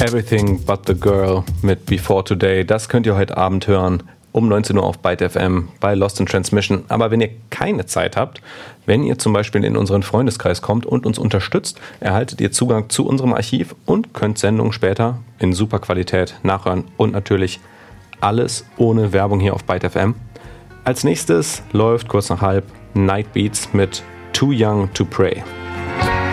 Everything But the Girl mit Before Today. Das könnt ihr heute Abend hören, um 19 Uhr auf Byte FM bei Lost in Transmission. Aber wenn ihr keine Zeit habt, wenn ihr zum Beispiel in unseren Freundeskreis kommt und uns unterstützt, erhaltet ihr Zugang zu unserem Archiv und könnt Sendungen später in super Qualität nachhören. Und natürlich alles ohne Werbung hier auf Byte FM. Als nächstes läuft kurz nach halb Nightbeats mit Too Young to Pray.